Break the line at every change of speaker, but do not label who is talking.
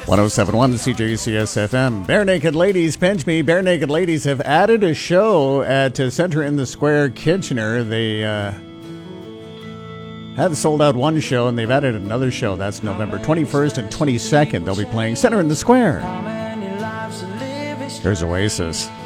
1071 CJCS FM. Bare Naked Ladies, pinch me. Bare Naked Ladies have added a show at Center in the Square, Kitchener. They had sold out one show, and they've added another show. That's November 21st and 22nd. They'll be playing Center in the Square. Here's Oasis.